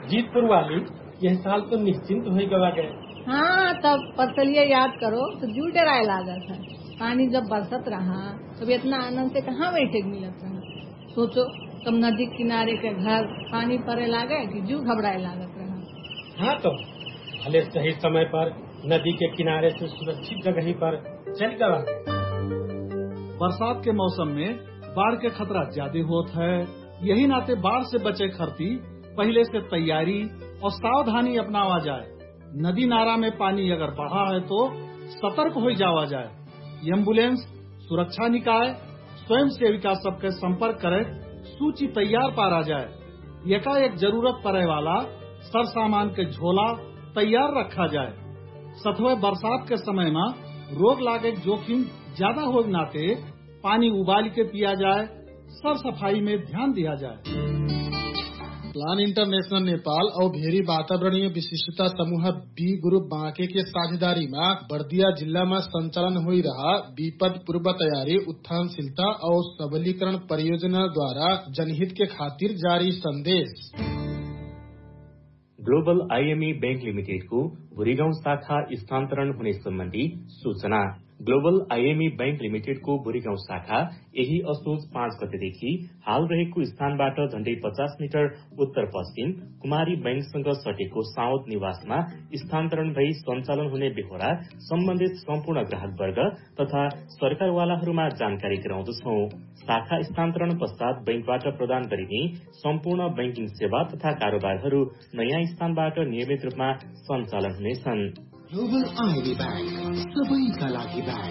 जीतपुर वाली, यह साल तो निश्चिंत हो गवा गए। हाँ, तब पतलिया याद करो तो जू डराए लागत है। पानी जब बरसत रहा तब इतना आनंद से कहाँ बैठे मिलत रहा। सोचो तब नदी किनारे के घर पानी पड़े लागे कि जू घबराए लागत रहा। हाँ, तो भले सही समय पर नदी के किनारे से सुरक्षित जगह पर चल गवा गए। बरसात के मौसम में बाढ़ के खतरा ज्यादा होता है। यही नाते बाढ़ से बचे खरती पहले से तैयारी और सावधानी अपनावा जाए। नदी नारा में पानी अगर बढ़ा है तो सतर्क हो जावा जाए। एम्बुलेंस, सुरक्षा निकाय, स्वयं सेविका सबके संपर्क करे, सूची तैयार पारा जाए। एकाएक जरूरत पड़े वाला सर सामान के झोला तैयार रखा जाए। सतवे बरसात के समय में रोग लागे जोखिम ज्यादा हो नाते पानी उबाल के पिया जाए। सर सफाई में ध्यान दिया जाए। प्लान इंटरनेशनल नेपाल और भेरी वातावरणीय विशिष्टता समूह बी ग्रुप बांके के साझेदारी में बर्दिया जिला में संचालन हो रहा विपद पूर्व तैयारी, उत्थानशीलता और सबलीकरण परियोजना द्वारा जनहित के खातिर जारी संदेश। ग्लोबल आईएमई बैंक लिमिटेड को भुरीगाउँ शाखा स्थानान्तरण होने सम्बन्धी सूचना। ग्लोबल आईएमई बैंक लिमिटेड को भुरीगाउँ शाखा यही असोज 5 गतेदेखि हाल रहेको स्थानबाट झण्डै 50 मिटर उत्तर पश्चिम कुमारी बैंकसँग सटेको साउद निवासमा स्थानान्तरण भई सञ्चालन हुने बेहोरा सम्बन्धित सम्पूर्ण ग्राहक वर्ग तथा सरकारवालाहरूमा जानकारी गराउँदछौ। शाखा स्थानान्तरण पश्चात बैंकबाट प्रदान गरिने सम्पूर्ण बैंकिङ सेवा तथा कारोबारहरू नयाँ स्थानबाट नियमित रूपमा सञ्चालन हुनेछन्। ग्लोबल आईएमई बैंक सबैका लागि बैंक।